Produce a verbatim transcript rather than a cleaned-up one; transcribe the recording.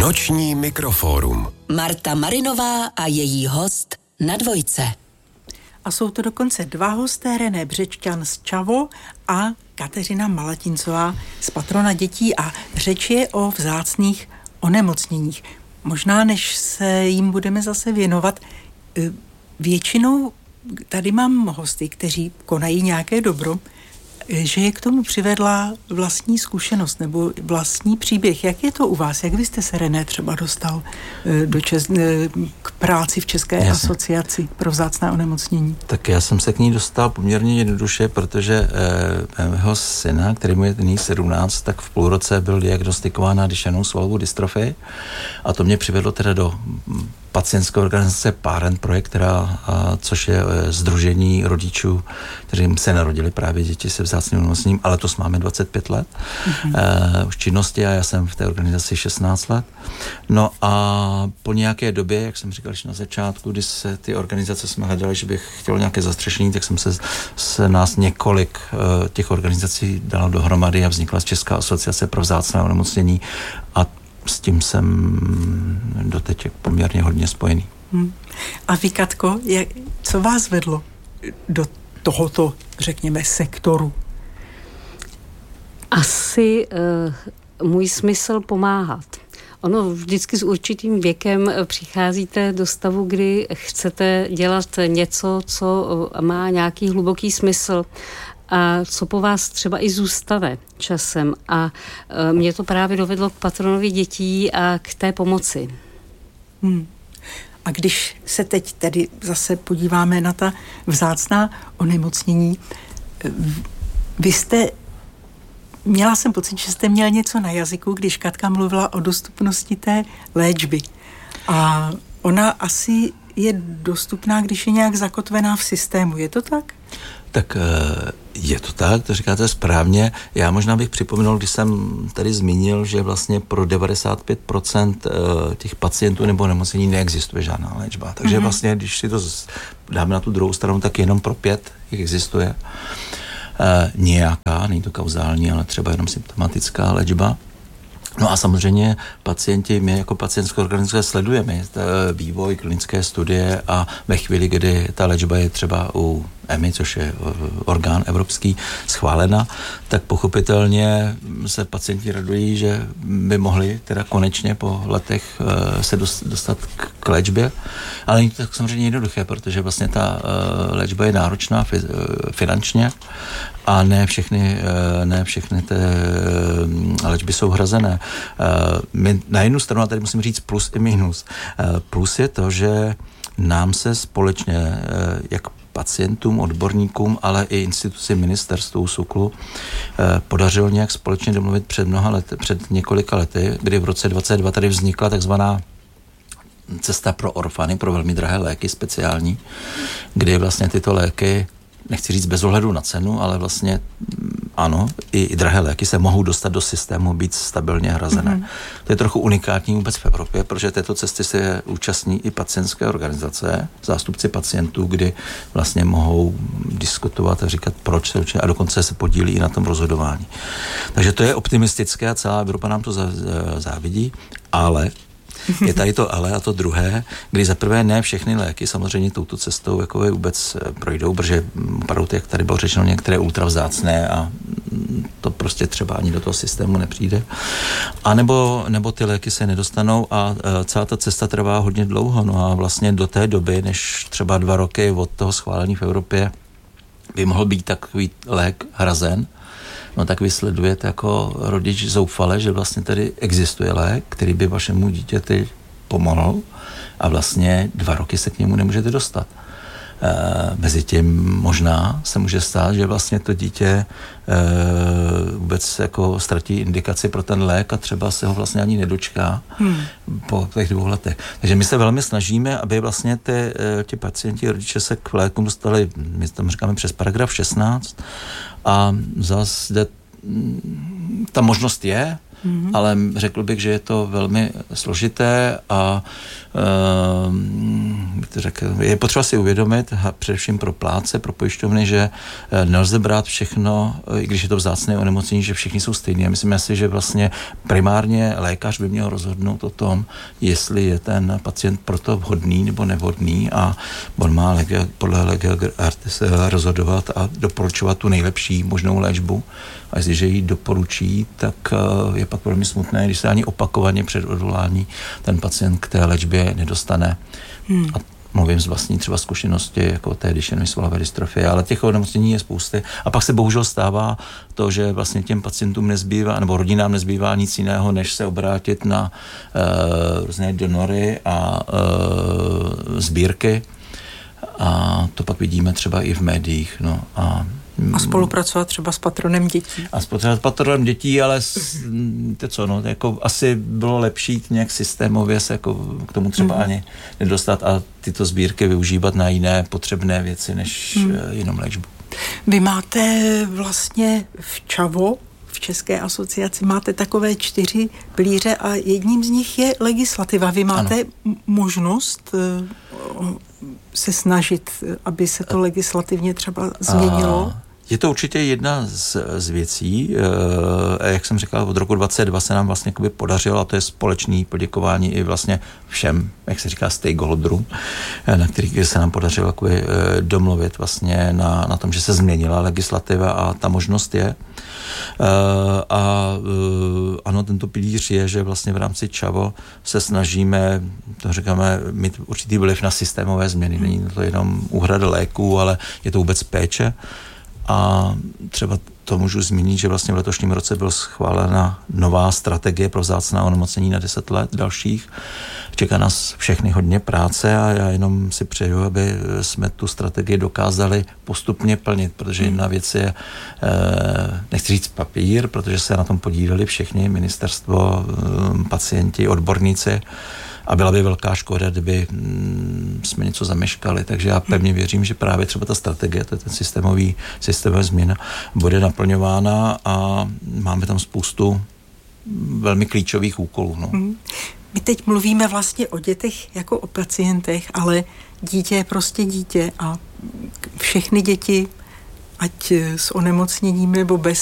Noční mikrofórum. Marta Marinová a její host na Dvojce. A jsou to dokonce dva hosté, René Břečťan z Čavo a Kateřina Malatincová z Patrona dětí, a řeč je o vzácných onemocněních. Možná, než se jim budeme zase věnovat, většinou tady mám hosty, kteří konají nějaké dobro, že je k tomu přivedla vlastní zkušenost nebo vlastní příběh. Jak je to u vás? Jak vy jste se, René, třeba dostal do čes, k práci v České Jasně. asociaci pro vzácná onemocnění? Tak já jsem se k ní dostal poměrně jednoduše, protože eh, mého syna, který mu je nyní sedmnáct, tak v půl roce byl diagnostikován na duševní svalovou dystrofii, a to mě přivedlo teda do pacientské organizace Parent Projekt, která, a, což je e, sdružení rodičů, kterým se narodili právě děti se vzácným onemocněním, ale to máme dvacet pět let mm-hmm. e, už činnosti, a já jsem v té organizaci šestnáct let. No a po nějaké době, jak jsem říkal na začátku, když se ty organizace jsme hledali, že bych chtěl nějaké zastřešení, tak jsem se s nás několik e, těch organizací dalo dohromady a vznikla Česká asociace pro vzácné onemocnění, a s tím jsem doteď poměrně hodně spojený. Hmm. A vy, Katko, jak, co vás vedlo do tohoto, řekněme, sektoru? Asi uh, můj smysl pomáhat. Ono vždycky s určitým věkem přicházíte do stavu, kdy chcete dělat něco, co má nějaký hluboký smysl a co po vás třeba i zůstane časem. A e, mě to právě dovedlo k patronovi dětí a k té pomoci. Hmm. A když se teď tedy zase podíváme na ta vzácná onemocnění, vy jste, měla jsem pocit, že jste měl něco na jazyku, když Katka mluvila o dostupnosti té léčby. A ona asi je dostupná, když je nějak zakotvená v systému. Je to tak? Tak je to tak, to říkáte správně. Já možná bych připomenul, když jsem tady zmínil, že vlastně pro devadesát pět procent těch pacientů nebo nemocnění neexistuje žádná léčba. Takže mm-hmm. vlastně, když si to dáme na tu druhou stranu, tak jenom pro pět jich existuje nějaká, není to kauzální, ale třeba jenom symptomatická léčba. No a samozřejmě pacienti, my jako pacientská organizace sledujeme vývoj klinické studie, a ve chvíli, kdy ta léčba je třeba u E M I, což je orgán evropský, schválena, tak pochopitelně se pacienti radují, že by mohli teda konečně po letech se dostat k léčbě. Ale není to tak samozřejmě jednoduché, protože vlastně ta léčba je náročná finančně a ne všechny, ne všechny ty léčby jsou hrazené. My na jednu stranu, a tady musím říct plus i minus. Plus je to, že nám se společně, jak pacientům, odborníkům, ale i instituci ministerstvu SÚKLu podařilo nějak společně domluvit před mnoha lety, před několika lety, kdy v roce dvacet dva tady vznikla takzvaná cesta pro orfany, pro velmi drahé léky speciální, kdy vlastně tyto léky, nechci říct bez ohledu na cenu, ale vlastně ano, i, i drahé léky se mohou dostat do systému, být stabilně hrazené. Mm-hmm. To je trochu unikátní vůbec v Evropě, protože této cesty se účastní i pacientské organizace, zástupci pacientů, kdy vlastně mohou diskutovat a říkat proč se učí, a dokonce se podílí i na tom rozhodování. Takže to je optimistické a celá Evropa nám to závidí, ale je tady to ale a to druhé, kdy zaprvé ne všechny léky samozřejmě touto cestou jako je vůbec projdou, protože opravdu, jak tady bylo řečeno, některé ultravzácné a to prostě třeba ani do toho systému nepřijde. A nebo, nebo ty léky se nedostanou a celá ta cesta trvá hodně dlouho. No a vlastně do té doby, než třeba dva roky od toho schválení v Evropě by mohl být takový lék hrazen, no tak vy sledujete jako rodič zoufale, že vlastně tady existuje lék, který by vašemu dítěti pomohl, a vlastně dva roky se k němu nemůžete dostat. E, mezi tím možná se může stát, že vlastně to dítě e, vůbec jako ztratí indikaci pro ten lék a třeba se ho vlastně ani nedočká hmm. po těch dvou letech. Takže my se velmi snažíme, aby vlastně ty, ti pacienti, rodiče se k lékům dostali, my tam říkáme přes paragraf šestnáct, a zase zde ta možnost je, mm-hmm. ale řekl bych, že je to velmi složité a uh, to řekl, je potřeba si uvědomit, a především pro plátce, pro pojišťovny, že nelze brát všechno, i když je to vzácné onemocnění, že všichni jsou stejní. Já myslím si, že vlastně primárně lékař by měl rozhodnout o tom, jestli je ten pacient proto vhodný nebo nevhodný a on má lege, podle lege artis rozhodovat a doporučovat tu nejlepší možnou léčbu. A jestliže ji doporučí, tak je pak velmi smutné, když se ani opakovaně před odvolání ten pacient k té léčbě nedostane. Hmm. A mluvím z vlastní třeba zkušenosti, jako té Duchennovy svalové dystrofie, ale těch onemocnění je spousty. A pak se bohužel stává to, že vlastně těm pacientům nezbývá, nebo rodinám nezbývá nic jiného, než se obrátit na uh, různé donory a uh, sbírky. A to pak vidíme třeba i v médiích. No, a A spolupracovat třeba s patronem dětí. A spolupracovat s patronem dětí, ale to co, no, jako asi bylo lepší nějak systémově se jako k tomu třeba mm. ani nedostat a tyto sbírky využívat na jiné potřebné věci, než mm. jenom léčbu. Vy máte vlastně v ČAVO, v České asociaci, máte takové čtyři pilíře a jedním z nich je legislativa. Vy máte ano. možnost se snažit, aby se to legislativně třeba změnilo? A je to určitě jedna z, z věcí. E, jak jsem říkal, od roku dvacet dva se nám vlastně podařilo, a to je společné poděkování i vlastně všem, jak se říká, stakeholderům, na kterých se nám podařilo jakoby, domluvit vlastně na, na tom, že se změnila legislativa a ta možnost je. Uh, a uh, ano, tento pilíř je, že vlastně v rámci ČAVO se snažíme, to říkáme, mít určitý vliv na systémové změny. Není to jenom úhrada léků, ale je to vůbec péče. A třeba to můžu zmínit, že vlastně v letošním roce byla schválena nová strategie pro vzácná onemocnění na deset let dalších. Čeká nás všechny hodně práce a já jenom si přeju, aby jsme tu strategii dokázali postupně plnit, protože jedna věc je, nechci říct papír, protože se na tom podíleli všichni, ministerstvo, pacienti, odborníci, a byla by velká škoda, kdyby jsme něco zameškali, takže já pevně věřím, že právě třeba ta strategie, to je ten systémový, systémová změna, bude naplňována a máme tam spoustu velmi klíčových úkolů. No. My teď mluvíme vlastně o dětech jako o pacientech, ale dítě je prostě dítě a všechny děti, ať s onemocněním nebo bez,